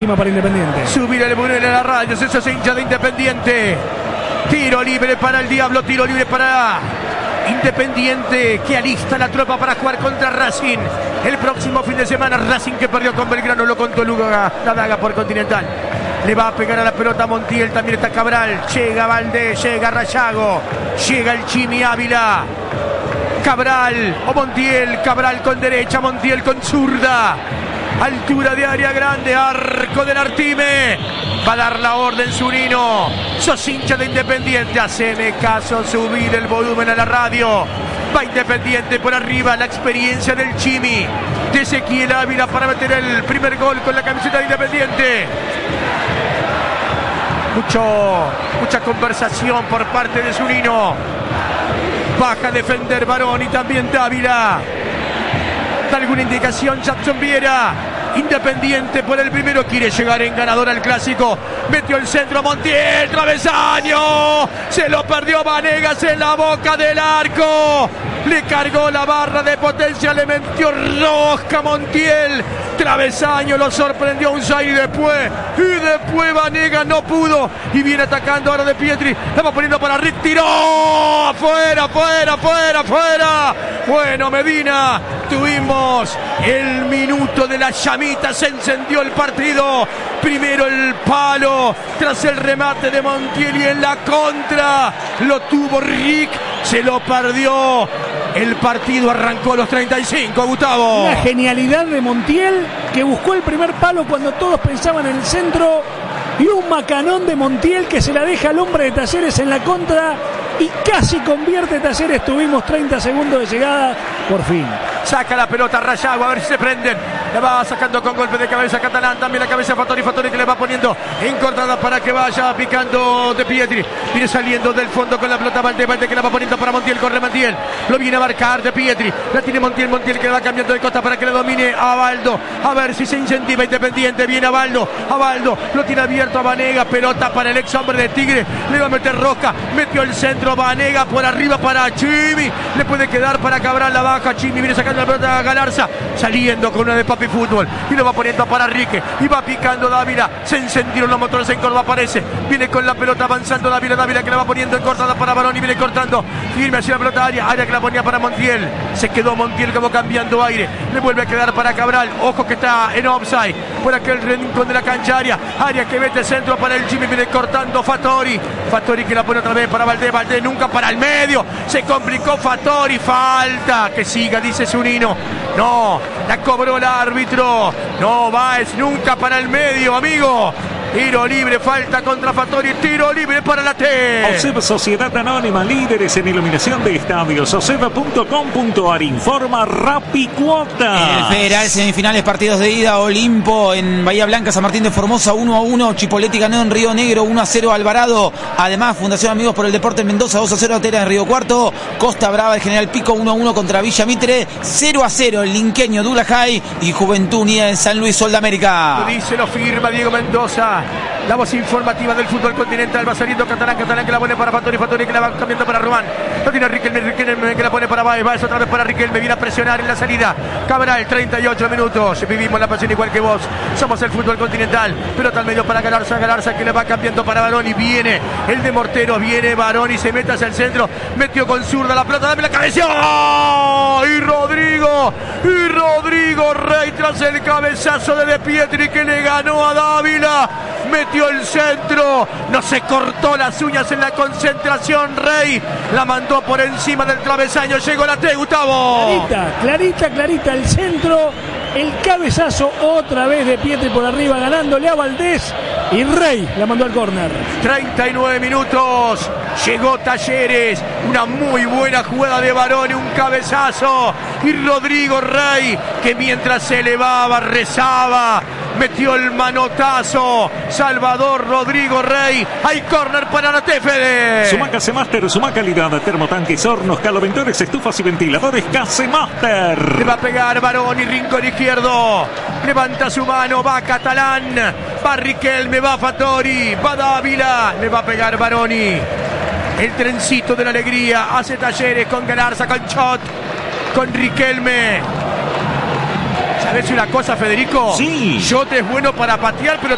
última para Independiente. Subir el Bunel a la radio, eso se hincha de Independiente. Tiro libre para el Diablo, tiro libre para Independiente, que alista la tropa para jugar contra Racing el próximo fin de semana. Racing que perdió con Belgrano, lo contó Luga, la daga por Continental. Le va a pegar a la pelota Montiel, también está Cabral, llega Valdés, llega Rayago, llega el Chimi Ávila. Cabral o Montiel, Cabral con derecha, Montiel con zurda. Altura de área grande, arco del Artime. Va a dar la orden Zunino. Sos hincha de Independiente, haceme caso, subir el volumen a la radio. Va Independiente por arriba, la experiencia del Chimi. De Ezequiel Ávila para meter el primer gol con la camiseta de Independiente. Mucha conversación por parte de Zunino. Baja a defender Barón y también Dávila. Da alguna indicación Jackson Viera. Independiente por el primero, quiere llegar en ganador al clásico. Metió el centro Montiel, travesaño. Se lo perdió Vanegas en la boca del arco. Le cargó la barra de potencia, le metió rosca Montiel. Travesaño, lo sorprendió Unzai y después Vanegas no pudo. Y viene atacando ahora De Pietri. La va poniendo para Rick, tiró. Afuera. Bueno, Medina, tuvimos el minuto de la llamita, se encendió el partido. Primero el palo, tras el remate de Montiel y en la contra lo tuvo Rick, se lo perdió. El partido arrancó a los 35, Gustavo. Una genialidad de Montiel, que buscó el primer palo cuando todos pensaban en el centro. Y un macanón de Montiel que se la deja al hombre de Talleres en la contra. Y casi convierte Talleres. Tuvimos 30 segundos de llegada. Por fin. Saca la pelota Rayago, a ver si se prenden. La va sacando con golpe de cabeza Catalán. También la cabeza Fattori que le va poniendo encortada para que vaya picando De Pietri. Viene saliendo del fondo con la pelota Valde que la va poniendo para Montiel. Corre Montiel. Lo viene a marcar De Pietri. La tiene Montiel que le va cambiando de costa para que le domine a Baldo. A ver si se incentiva Independiente. Viene a Baldo. Lo tiene abierto a Vanega. Pelota para el ex hombre de Tigre. Le va a meter Rosca. Metió el centro Vanega por arriba para Chimi. Le puede quedar para Cabral. La baja Chimi. Viene sacando la pelota a Galarza. Saliendo con una de Papi Fútbol. Y lo va poniendo para Rique. Y va picando Dávila. Se encendieron los motores en Córdoba. Aparece. Viene con la pelota avanzando Dávila que la va poniendo encortada para Barón. Y viene cortando. Firme hacia la pelota área que la ponía para Montiel. Se quedó Montiel como cambiando aire. Le vuelve a quedar para Cabral. Ojo que está en offside. Por aquel rincón de la cancha área que mete centro para el Jimmy. Viene cortando Fattori que la pone otra vez para Valdés nunca para el medio. Se complicó Fattori. Falta. Que siga, dice Zunino. No, la cobró el árbitro. No, Báez nunca para el medio, amigo. Tiro libre, falta contra Fattori, tiro libre para la T. OSEB Sociedad Anónima, líderes en iluminación de estadios. OSEB.com.ar informa Rapicuota. En el Federal, semifinales, partidos de ida. Olimpo en Bahía Blanca, San Martín de Formosa 1-1. Chipoletti ganó en Río Negro 1-0 Alvarado. Además, Fundación Amigos por el Deporte en Mendoza 2-0 Atera en Río Cuarto. Costa Brava de General Pico 1-1 contra Villa Mitre. 0-0 el linqueño Dula High y Juventud Unida en San Luis Sol de América. Lo dice, lo firma Diego Mendoza. La voz informativa del fútbol continental. Va saliendo Catalán que la pone para Fattori que la va cambiando para Román. Lo tiene Riquelme que la pone para Baez otra vez para Riquelme. Viene a presionar en la salida Cabral, 38 minutos. Vivimos la pasión igual que vos. Somos el fútbol continental. Pelota al medio para Galarza que le va cambiando para Barón. Y viene el de Morteros. Viene Barón y se mete hacia el centro. Metió con zurda la pelota. Dame la cabeza. Y Rodrigo Rey tras el cabezazo de Pietri que le ganó a Dávila. Metió el centro, no se cortó las uñas en la concentración. Rey la mandó por encima del travesaño. Llegó la T, Gustavo. Clarita el centro. El cabezazo otra vez de Pietri por arriba, ganándole a Valdés. Y Rey la mandó al córner. 39 minutos. Llegó Talleres. Una muy buena jugada de Barón y un cabezazo. Y Rodrigo Rey, que mientras se elevaba, rezaba. Metió el manotazo. Salvador Rodrigo Rey. Hay córner para la TFD. Sumaca Master, suma calidad. Termotanques, hornos, caloventores, estufas y ventiladores. Master. Le va a pegar Barón y rincón izquierdo. Levanta su mano. Va Catalán. Va Riquelme. Va Fattori. Va Dávila. Le va a pegar Baroni. El trencito de la alegría. Hace Talleres con Galarza, con Chot, con Riquelme. ¿Sabes una cosa, Federico? Sí. Chot es bueno para patear, pero